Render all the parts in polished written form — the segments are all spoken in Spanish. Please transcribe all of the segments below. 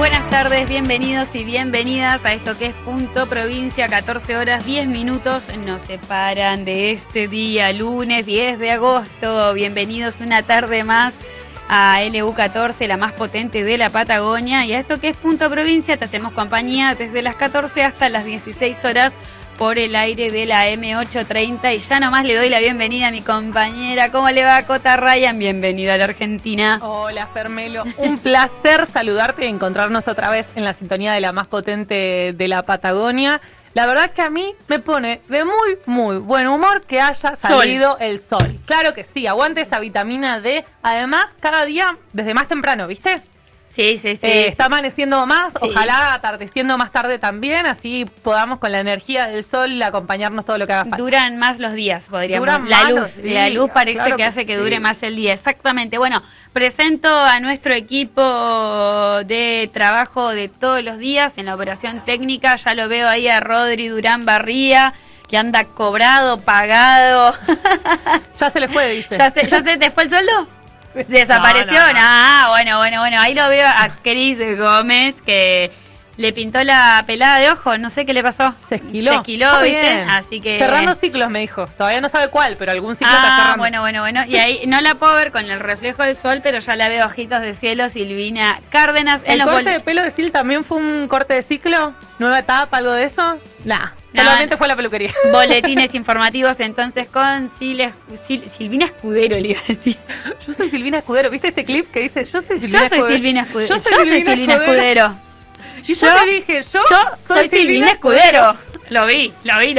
Buenas tardes, bienvenidos y bienvenidas a esto que es Punto Provincia, 14 horas 10 minutos nos separan de este día, lunes 10 de agosto. Bienvenidos una tarde más a LU14, la más potente de la Patagonia, y a esto que es Punto Provincia te hacemos compañía desde las 14 hasta las 16 horas por el aire de la M830. Y ya nomás le doy la bienvenida a mi compañera. ¿Cómo le va, Cota Ryan? Bienvenida a la Argentina. Hola, Fermelo. Un placer saludarte y encontrarnos otra vez en la sintonía de la más potente de la Patagonia. La verdad que a mí me pone de muy, muy buen humor que haya salido el sol. Claro que sí, aguante esa vitamina D. Además, cada día desde más temprano, ¿viste? Sí. Está amaneciendo más, sí. Ojalá atardeciendo más tarde también, así podamos con la energía del sol acompañarnos todo lo que haga falta. Duran más los días, podríamos. Duran la más luz, los días, la luz parece claro que hace que sí. dure más el día. Exactamente. Bueno, presento a nuestro equipo de trabajo de todos los días en la operación técnica. Ya lo veo ahí a Rodri Durán Barría, que anda cobrado, pagado. Ya se le fue, dice. ¿Ya se te fue el sueldo? ¿Desapareció? No. Ah, bueno. Ahí lo veo a Cris Gómez, que le pintó la pelada de ojo. No sé qué le pasó. Se esquiló. ¿viste? Bien. Así que... Cerrando ciclos, me dijo. Todavía no sabe cuál, pero algún ciclo está cerrando. Bueno. Y ahí no la puedo ver con el reflejo del sol, pero ya la veo ojitos de cielo, Silvina Cárdenas. ¿El corte de pelo de Sil también fue un corte de ciclo? ¿Nueva etapa, algo de eso? Solamente fue la peluquería. Boletines informativos entonces con Silvina Escudero, le iba a decir. Yo soy Silvina Escudero. ¿Viste ese clip que dice yo soy Silvina Escudero? Yo soy Silvina Escudero. Y yo te dije, yo soy Silvina Escudero. Lo vi.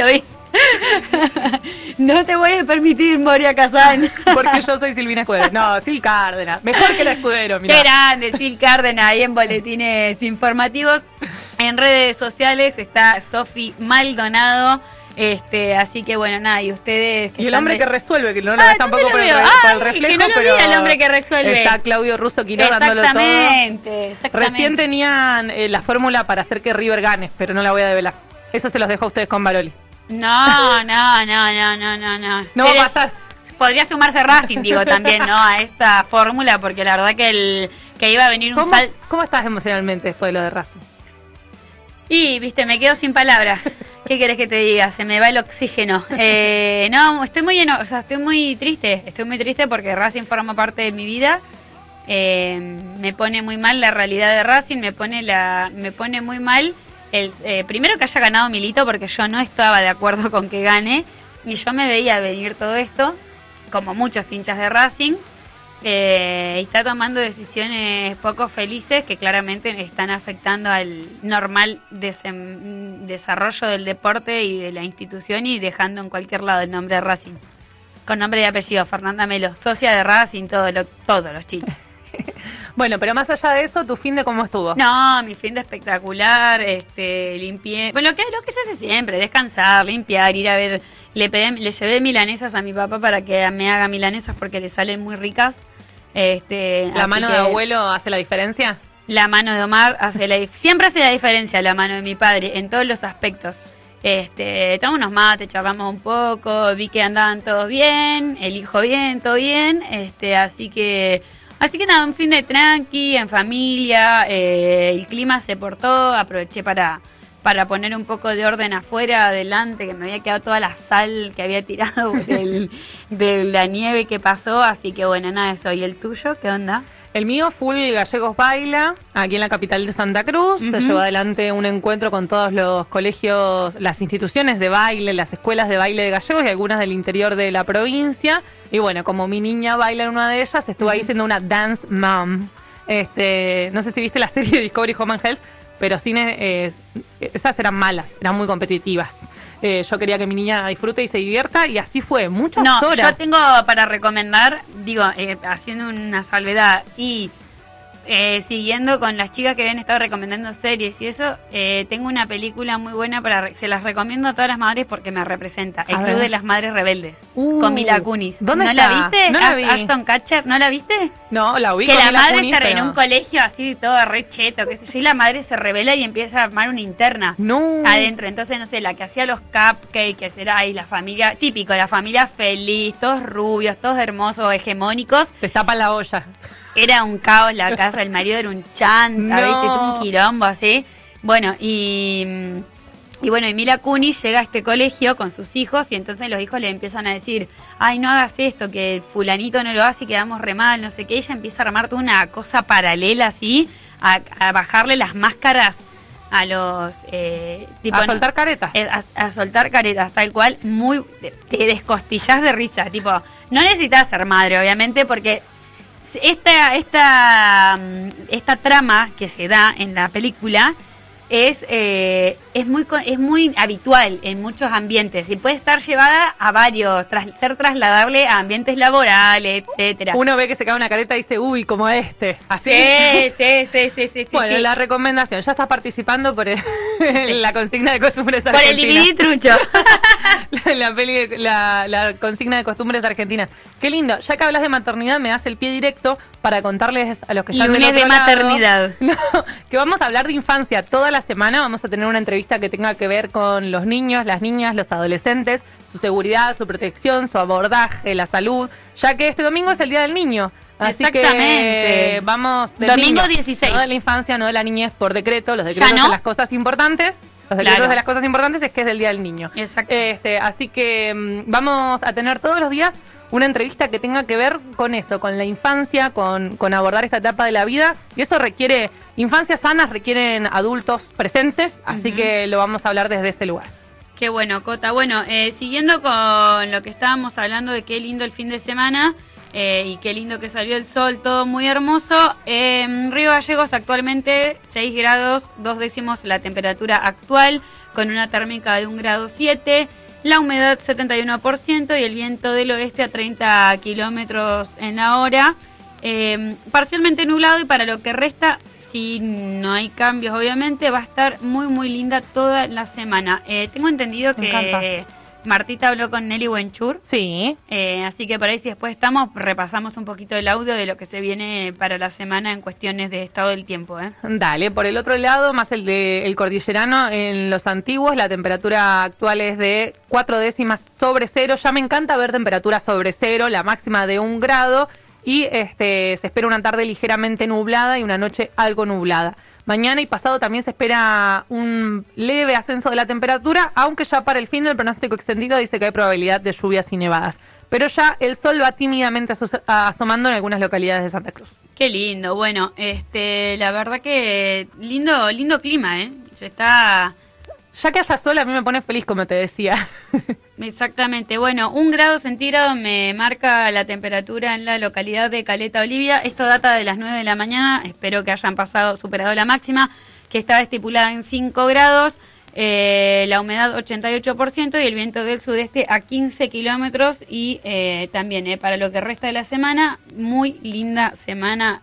No te voy a permitir, Moria Kazán. Porque yo soy Silvina Escudero. No, Sil Cárdenas. Mejor que la Escudero, mirá. Qué grande, Sil Cárdenas, ahí en boletines informativos. En redes sociales está Sofi Maldonado. Así que bueno, nada, y ustedes... Y el hombre que resuelve, que no lo ves tampoco por el reflejo, que no lo pero vi el hombre que resuelve. Está Claudio Russo Quiró dándolo todo. Exactamente. Recién tenían la fórmula para hacer que River gane, pero no la voy a develar. Eso se los dejo a ustedes con Baroli. No va a pasar. Podría sumarse Racing, digo, también, ¿no? A esta fórmula, porque la verdad que iba a venir un salto. ¿Cómo estás emocionalmente después de lo de Racing? Y, viste, me quedo sin palabras. ¿Qué querés que te diga? Se me va el oxígeno. No, estoy muy triste. Estoy muy triste porque Racing forma parte de mi vida. Me pone muy mal la realidad de Racing. Me pone muy mal primero que haya ganado Milito, porque yo no estaba de acuerdo con que gane. Y yo me veía venir todo esto, como muchos hinchas de Racing. Y está tomando decisiones poco felices que claramente están afectando al normal desarrollo del deporte y de la institución, y dejando en cualquier lado el nombre de Racing. Con nombre y apellido, Fernanda Melo, socia de Racing, todos los chichos. Bueno, pero más allá de eso, ¿tu fin de cómo estuvo? No, mi fin de espectacular, limpié. Bueno, lo que se hace siempre, descansar, limpiar, ir a ver. Le llevé milanesas a mi papá para que me haga milanesas porque le salen muy ricas. ¿La mano de abuelo hace la diferencia? La mano de Omar siempre hace la diferencia, la mano de mi padre, en todos los aspectos. Tomamos unos mates, charlamos un poco, vi que andaban todos bien, el hijo bien, todo bien, así que nada, un fin de tranqui, en familia, el clima se portó, aproveché para poner un poco de orden afuera, adelante, que me había quedado toda la sal que había tirado de la nieve que pasó, así que bueno, nada de eso. ¿Y el tuyo? ¿Qué onda? El mío, full Gallegos Baila, aquí en la capital de Santa Cruz. Se llevó adelante un encuentro con todos los colegios, las instituciones de baile, las escuelas de baile de Gallegos y algunas del interior de la provincia. Y bueno, como mi niña baila en una de ellas, estuve ahí siendo una dance mom. No sé si viste la serie de Discovery Home and Health, pero esas eran malas, eran muy competitivas. Yo quería que mi niña disfrute y se divierta, y así fue, muchas horas. Yo tengo para recomendar, haciendo una salvedad y siguiendo con las chicas que habían estado recomendando series y eso, tengo una película muy buena se las recomiendo a todas las madres porque me representa. El Club de las Madres Rebeldes, con Mila Kunis. ¿Dónde está? ¿La viste? No la vi. Ashton Kutcher, ¿no la viste? No, la vi. Que con la Mila madre Kunis, en un colegio así todo re cheto, qué sé yo, y la madre se rebela y empieza a armar una interna adentro. Entonces, no sé, la que hacía los cupcakes era ahí la familia, típico, la familia feliz, todos rubios, todos hermosos, hegemónicos. Te tapan la olla. era un caos la casa, el marido era un chanta, No. ¿viste? Todo un quilombo así. Bueno, y Mila Kunis llega a este colegio con sus hijos y entonces los hijos le empiezan a decir, ay, no hagas esto, que fulanito no lo hace y quedamos re mal, no sé qué. Ella empieza a armar toda una cosa paralela así, a bajarle las máscaras a los... A soltar caretas. A soltar caretas, tal cual, te descostillás de risa. Tipo, no necesitas ser madre, obviamente, porque esta trama que se da en la película es muy habitual en muchos ambientes y puede estar llevada a varios, ser trasladable a ambientes laborales, etcétera. Uno ve que se cae una careta y dice, uy, como este. Así. Sí. Bueno, sí. la recomendación, ya estás participando por la consigna de costumbres Por el argentinas. DVD trucho. la consigna de costumbres argentinas. Qué lindo, ya que hablas de maternidad, me das el pie directo para contarles a los que están del Lunes otro de lado, maternidad. no, que vamos a hablar de infancia toda la semana. Vamos a tener una entrevista que tenga que ver con los niños, las niñas, los adolescentes, su seguridad, su protección, su abordaje, la salud, ya que este domingo es el Día del Niño. Así Exactamente. que vamos del Domingo niño, 16. no de la infancia, no de la niñez, por decreto. Los decretos ¿Ya no? de las cosas importantes. Los decretos Claro. de las cosas importantes es que es del Día del Niño. Exacto. Así que vamos a tener todos los días una entrevista que tenga que ver con eso, con la infancia, con abordar esta etapa de la vida. Y eso requiere, infancias sanas requieren adultos presentes, así que lo vamos a hablar desde ese lugar. Qué bueno, Cota. Bueno, siguiendo con lo que estábamos hablando de qué lindo el fin de semana y qué lindo que salió el sol, todo muy hermoso. Río Gallegos actualmente 6 grados, 2 décimos la temperatura actual, con una térmica de 1,7 grados. La humedad 71% y el viento del oeste a 30 kilómetros en la hora. Parcialmente nublado y para lo que resta, si no hay cambios obviamente, va a estar muy muy linda toda la semana. Tengo entendido Me que encanta. Martita habló con Nelly Wenchur. Sí. Así que por ahí si después estamos, repasamos un poquito el audio de lo que se viene para la semana en cuestiones de estado del tiempo. Dale, por el otro lado, más el cordillerano, en los antiguos, la temperatura actual es de 4 décimas sobre cero. Ya me encanta ver temperaturas sobre cero, la máxima de 1 grado. Y se espera una tarde ligeramente nublada y una noche algo nublada. Mañana y pasado también se espera un leve ascenso de la temperatura, aunque ya para el fin del pronóstico extendido dice que hay probabilidad de lluvias y nevadas. Pero ya el sol va tímidamente asomando en algunas localidades de Santa Cruz. Qué lindo, bueno, la verdad que lindo clima, Se está... Ya que haya sol a mí me pone feliz, como te decía. Exactamente, bueno, 1 grado centígrado me marca la temperatura en la localidad de Caleta Olivia. Esto data de las 9 de la mañana, espero que hayan superado la máxima, que estaba estipulada en 5 grados. La humedad 88% y el viento del sudeste a 15 kilómetros y también para lo que resta de la semana, muy linda semana,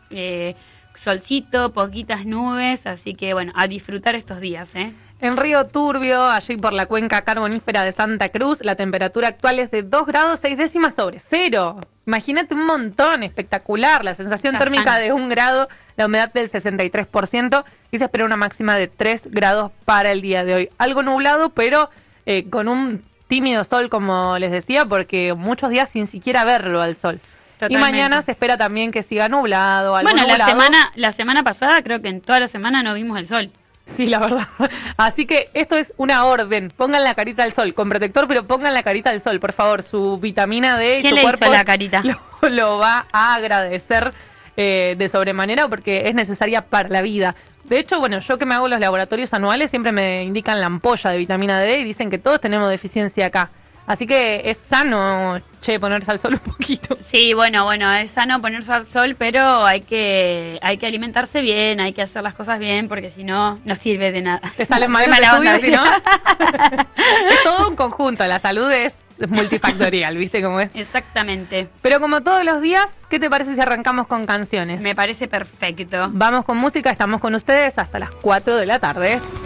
solcito, poquitas nubes, así que bueno, a disfrutar estos días. En Río Turbio, allí por la cuenca carbonífera de Santa Cruz, la temperatura actual es de 2 grados 6 décimas sobre cero. Imagínate un montón, espectacular, la sensación térmica de 1 grado, la humedad del 63% y se espera una máxima de 3 grados para el día de hoy. Algo nublado, pero con un tímido sol, como les decía, porque muchos días sin siquiera verlo al sol. Totalmente. Y mañana se espera también que siga nublado. Algo nublado. La semana pasada creo que en toda la semana no vimos el sol. Sí, la verdad. Así que esto es una orden. Pongan la carita al sol, con protector, pero pongan la carita al sol, por favor. Su vitamina D y ¿Quién su le cuerpo hizo la carita? lo va a agradecer de sobremanera porque es necesaria para la vida. De hecho, bueno, yo que me hago los laboratorios anuales siempre me indican la ampolla de vitamina D y dicen que todos tenemos deficiencia acá. Así que es sano, ponerse al sol un poquito. Sí, bueno, es sano ponerse al sol, pero hay que alimentarse bien, hay que hacer las cosas bien, porque si no, no sirve de nada. Te salen mal los estudios, si no. Es todo un conjunto, la salud es multifactorial, ¿viste cómo es? Exactamente. Pero como todos los días, ¿qué te parece si arrancamos con canciones? Me parece perfecto. Vamos con música, estamos con ustedes hasta las 4 de la tarde.